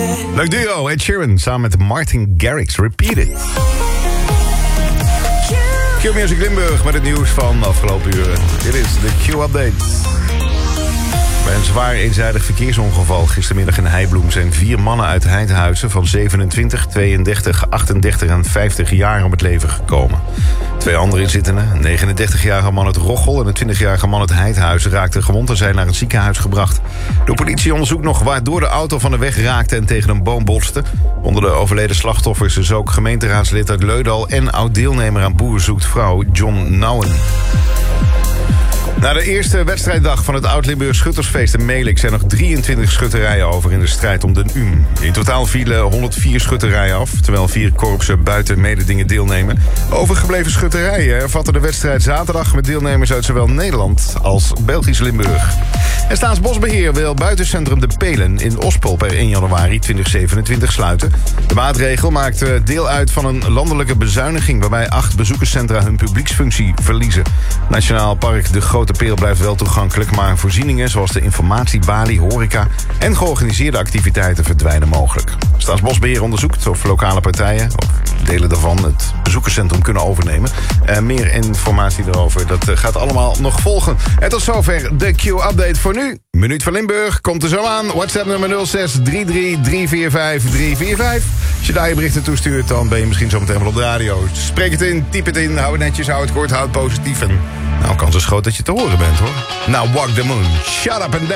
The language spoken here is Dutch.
Leuk duo, Ed Sheeran samen met Martin Garrix. Repeat It. Q-Music Limburg met het nieuws van de afgelopen uren. Dit is de Q-update. Bij een zwaar eenzijdig verkeersongeval gistermiddag in Heibloem zijn 4 mannen uit Heidhuizen van 27, 32, 38 en 50 jaar om het leven gekomen. 2 andere inzittenden, een 39-jarige man uit Roggel en een 20-jarige man uit Heidhuizen, raakten gewond en zijn naar het ziekenhuis gebracht. De politie onderzoekt nog waardoor de auto van de weg raakte en tegen een boom botste. Onder de overleden slachtoffers is ook gemeenteraadslid uit Leudal en oud-deelnemer aan Boer zoekt vrouw John Nouwen. Na de eerste wedstrijddag van het Oud-Limburg Schuttersfeest in Melick zijn nog 23 schutterijen over in de strijd om de UM. In totaal vielen 104 schutterijen af, terwijl 4 korpsen buiten mededingen deelnemen. Overgebleven schutterijen hervatten de wedstrijd zaterdag met deelnemers uit zowel Nederland als Belgisch Limburg. En Staatsbosbeheer wil buitencentrum De Pelen in Ospel per 1 januari 2027 sluiten. De maatregel maakt deel uit van een landelijke bezuiniging waarbij 8 bezoekerscentra hun publieksfunctie verliezen. Nationaal Park De Grote Peel blijft wel toegankelijk, maar voorzieningen zoals de informatiebalie, horeca en georganiseerde activiteiten verdwijnen mogelijk. Staatsbosbeheer onderzoekt of lokale partijen, of delen daarvan, het bezoekerscentrum kunnen overnemen. Meer informatie erover, dat gaat allemaal nog volgen. En tot zover de Q-update voor nu. Minuut van Limburg komt er zo aan. WhatsApp nummer 06 33 345 345. Als je daar je berichten toestuurt, dan ben je misschien zo meteen wel op de radio. Spreek het in, typ het in, hou het netjes, hou het kort, hou het positief. En nou, kans is groot dat je te horen bent, hoor. Nou, walk the moon. Shut up and